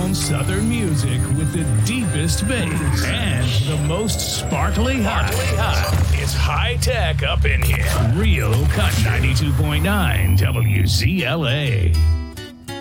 down Southern music with the deepest bass and the most sparkly hot. It's high tech up in here. Real Cut 92.9 WZLA.